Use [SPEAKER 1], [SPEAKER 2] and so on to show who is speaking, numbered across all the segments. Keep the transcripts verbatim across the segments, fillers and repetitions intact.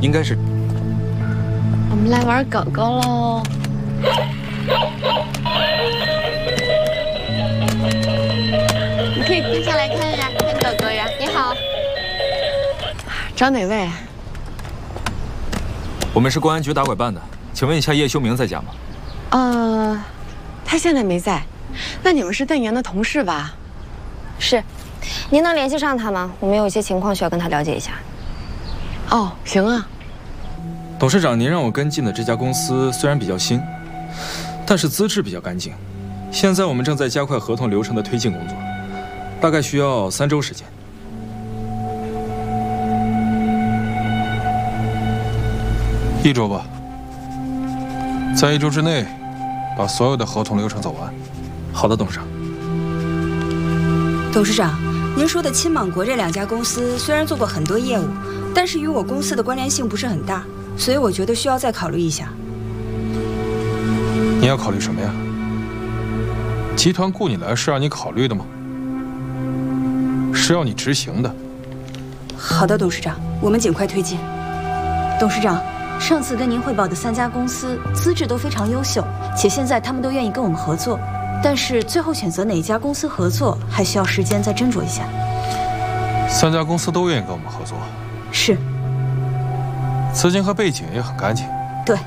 [SPEAKER 1] 应该是。
[SPEAKER 2] 我们来玩狗狗喽！你可以停下来看呀，看狗狗呀。你好，找哪位？
[SPEAKER 1] 我们是公安局打拐办的，请问一下叶修明在家吗？
[SPEAKER 2] 呃，他现在没在。那你们是邓岩的同事吧？
[SPEAKER 3] 是，您能联系上他吗？我们有一些情况需要跟他了解一下。
[SPEAKER 2] 哦，行啊。
[SPEAKER 1] 董事长，您让我跟进的这家公司虽然比较新，但是资质比较干净。现在我们正在加快合同流程的推进工作，大概需要三周时间。
[SPEAKER 4] 一周吧，在一周之内把所有的合同流程走完。
[SPEAKER 1] 好的，董事长。
[SPEAKER 5] 董事长，您说的青莽国这两家公司虽然做过很多业务，但是与我公司的关联性不是很大，所以我觉得需要再考虑一下。
[SPEAKER 4] 你要考虑什么呀？集团雇你来是让你考虑的吗？是要你执行的。
[SPEAKER 5] 好的，董事长，我们尽快推进。
[SPEAKER 6] 董事长，上次跟您汇报的三家公司资质都非常优秀，且现在他们都愿意跟我们合作，但是最后选择哪一家公司合作，还需要时间再斟酌一下。
[SPEAKER 4] 三家公司都愿意跟我们合作。
[SPEAKER 6] 是。
[SPEAKER 4] 资金和背景也很干净。
[SPEAKER 6] 对。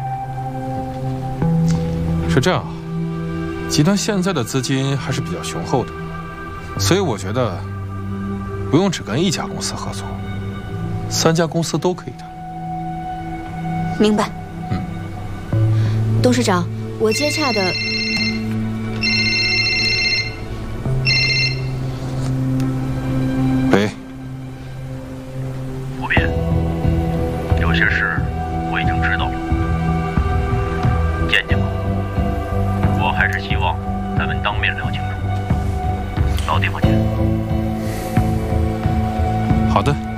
[SPEAKER 4] 是这样啊，集团现在的资金还是比较雄厚的，所以我觉得不用只跟一家公司合作，三家公司都可以的。
[SPEAKER 6] 明白。
[SPEAKER 4] 嗯。
[SPEAKER 6] 董事长，我接洽的。
[SPEAKER 4] 喂。
[SPEAKER 7] 吴斌，有些事我已经知道了，见见吧。我还是希望咱们当面聊清楚。老地方见。
[SPEAKER 4] 好的。